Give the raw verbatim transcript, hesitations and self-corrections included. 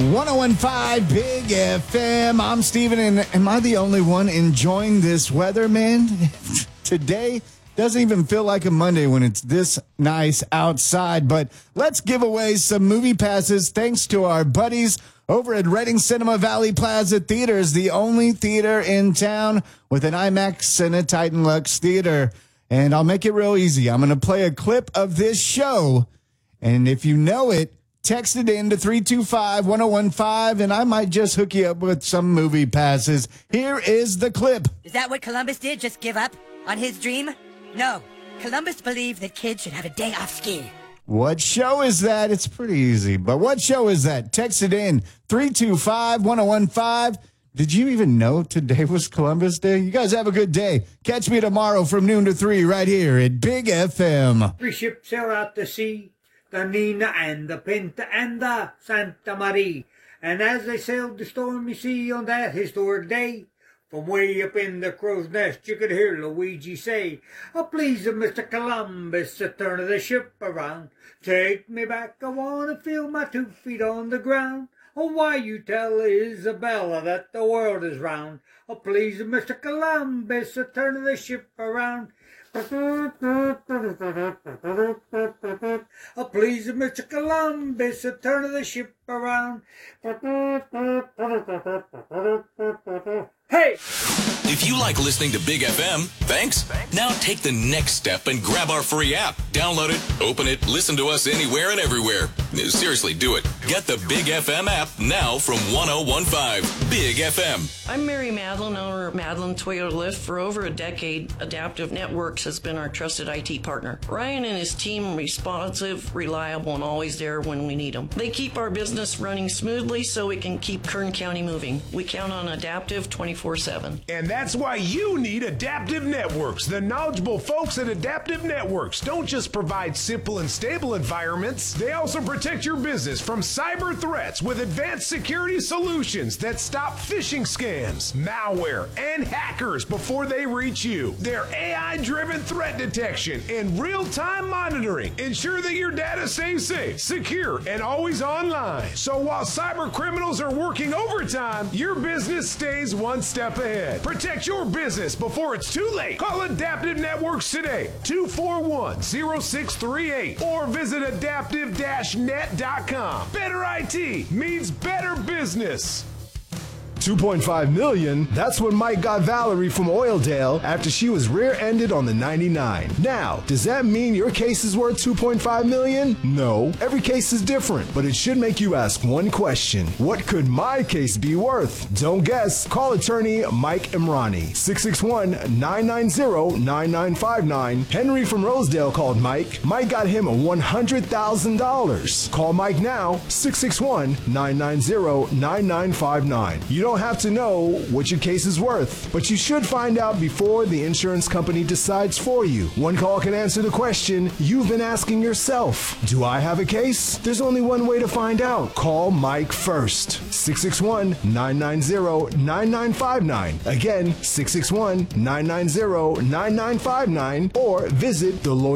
one oh one point five Big F M. I'm Steven, and am I the only one enjoying this weather, man? Today doesn't even feel like a Monday when it's this nice outside, but let's give away some movie passes thanks to our buddies over at Reading Cinema Valley Plaza Theaters, the only theater in town with an IMAX and a Titan Lux theater. And I'll make it real easy. I'm going to play a clip of this show, and if you know it, text it in to three two five, one oh one five, and I might just hook you up with some movie passes. Here is the clip. Is that what Columbus did, just give up on his dream? No. Columbus believed that kids should have a day off skiing. What show is that? It's pretty easy, but what show is that? Text it in, three two five, one oh one five. Did you even know today was Columbus Day? You guys have a good day. Catch me tomorrow from noon to three right here at Big F M. Three ships sail out to sea, the Nina and the Pinta and the Santa Maria. And as they sailed the stormy sea on that historic day, from way up in the crow's nest you could hear Luigi say, "Oh, please, Mister Columbus, turn the ship around. Take me back, I want to feel my two feet on the ground. Oh, why you tell Isabella that the world is round. Oh, please, Mister Columbus, turn the ship around. Oh, please, Mister Columbus, turn the ship around." Hey! If you like listening to Big F M, thanks. Now take the next step and grab our free app. Download it, open it, listen to us anywhere and everywhere. Seriously, do it. Get the Big F M app now from one oh one point five Big F M. I'm Mary Madeline, owner of Madeline Toyota Lift. For over a decade, Adaptive Networks has been our trusted I T partner. Ryan and his team are responsive, reliable, and always there when we need them. They keep our business running smoothly so we can keep Kern County moving. We count on Adaptive twenty-four seven. And that's why you need Adaptive Networks. The knowledgeable folks at Adaptive Networks don't just provide simple and stable environments, they also protect your business from cyber threats with advanced security solutions that stop phishing scams, malware, and hackers before they reach you. Their A I-driven threat detection and real-time monitoring ensure that your data stays safe, secure, and always online. So while cyber criminals are working overtime, your business stays one step ahead. Protect your business before it's too late. Call Adaptive Networks today, two four one, oh six three eight, or visit adaptive dash net dot com. Better I T means better business. two point five million dollars, that's what Mike got Valerie from Oildale after she was rear-ended on the ninety-nine. Now, does that mean your case is worth two point five million dollars? No. Every case is different, but it should make you ask one question. What could my case be worth? Don't guess. Call attorney Mike Imrani, six six one, nine nine zero, nine nine five nine. Henry from Rosedale called Mike. Mike got him one hundred thousand dollars. Call Mike now, six six one, nine nine zero, nine nine five nine. You don't have to know what your case is worth, but you should find out before the insurance company decides for you. One call can answer the question you've been asking yourself. Do I have a case? There's only one way to find out. Call Mike first. six six one, nine nine zero, nine nine five nine. Again, six six one, nine nine zero, nine nine five nine, or visit the lawyer